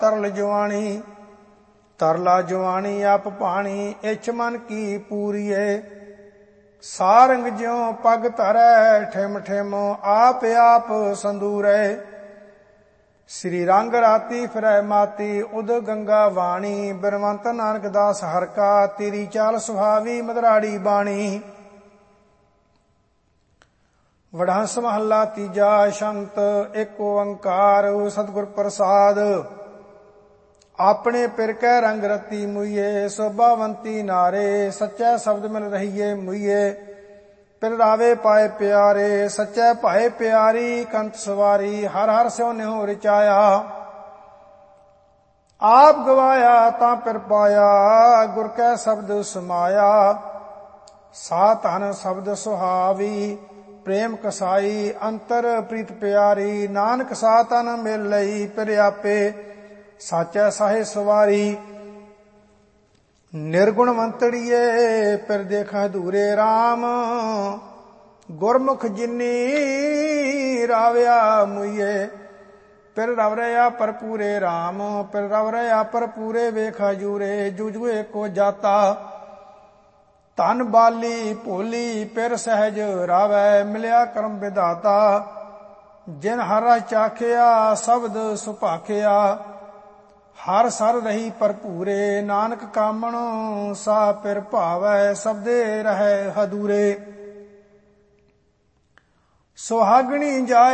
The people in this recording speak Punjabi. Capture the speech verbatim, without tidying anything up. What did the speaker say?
ਤਰਲ ਜਵਾਨੀ ਤਰਲਾ ਜਵਾਨੀ ਆਪ ਪਾਣੀ ਇਛ ਮਨ ਕੀ ਪੂਰੀਏ ਸਾਰੰਗ ਜਿਉ ਪਗ ਧਰੈ ਠਿਮ ਠਿਮ ਆਪ ਆਪ ਸੰਦੂਰੈ ਸ੍ਰੀ ਰੰਗ ਰਾਤੀ ਫਿਰੈ ਮਾਤੀ ਉਦ ਗੰਗਾ ਵਾਣੀ ਬਿਰਵੰਤ ਨਾਨਕ ਦਾਸ ਹਰਿ ਕਾ ਤੇਰੀ ਚਾਲ ਸੁਹਾਵੀ ਮਧੁਰਾੜੀ ਬਾਣੀ ਵਡਹੰਸ ਮਹੱਲਾ ਤੀਜਾ ਸ਼ੰਤ ਏਕ ਓੰਕਾਰ ਸਤਿਗੁਰ ਪ੍ਰਸਾਦ ਆਪਣੇ ਪਿਰ ਕੈ ਰੰਗ ਰਤੀ ਮੁਈਏ ਸੋਭਾਵੰਤੀ ਨਾਰੇ ਸੱਚੈ ਸ਼ਬਦ ਮਿਲ ਰਹੀਏ ਮੁਈਏ ਪਿਰ ਰਾਵੇ ਪਾਏ ਪਿਆਰੇ ਸੱਚੈ ਭਾਏ ਪਿਆਰੀ ਕੰਤ ਸਵਾਰੀ ਹਰ ਹਰ ਸਿਉ ਨਿਹੁ ਰਚਾਇਆ ਆਪ ਗਵਾਇਆ ਤਾਂ ਪਿਰ ਪਾਇਆ ਗੁਰ ਕੈ ਸ਼ਬਦ ਸਮਾਇਆ ਸਾ ਧਨ ਸ਼ਬਦ ਸੁਹਾਵੀ ਪ੍ਰੇਮ ਕਸਾਈ ਅੰਤਰ ਪ੍ਰੀਤ ਪਿਆਰੀ ਨਾਨਕ ਸਾ ਤਨ ਮਿਲ ਲਈ ਪਿਰ ਆਪੇ ਸਾਚੈ ਸਾਹੇ ਸਵਾਰੀ ਨਿਰਗੁਣਵੰਤੜੀਏ ਪਿਰ ਦੇਖ ਅਧੂਰੇ RAM ਗੁਰਮੁਖ ਜਿਨੀ ਰਾਵਿਆ ਮੁਈਏ ਪਿਰ ਰਵ ਰਿਆ ਭਰਪੂਰੇ RAM ਪਿਰ ਰਵ ਰਿਆ ਭਰਪੂਰੇ ਵੇਖ ਹਜੂਰੇ ਜੁਜੂ ਏਕੋ ਜਾਤਾ ਧਨ ਬਾਲੀ ਭੋਲੀ ਪਿਰ ਸਹਿਜ ਰਾਵੈ ਮਿਲਿਆ ਕਰਮ ਵਿਧਾਤਾ ਜਿਨ ਹਰ ਚਾਖਿਆ ਸ਼ਬਦ ਸੁਭਾਖਿਆ ਹਰ ਸਰ ਰਹੀ ਭਰਪੂਰੇ ਨਾਨਕ ਕਾਮਣ ਸਾ ਪਿਰ ਭਾਵੈ ਸਬਦੇ ਰਹਿ ਹਦੂਰੇ ਸੁਹਾਗਣੀ ਜਾਏ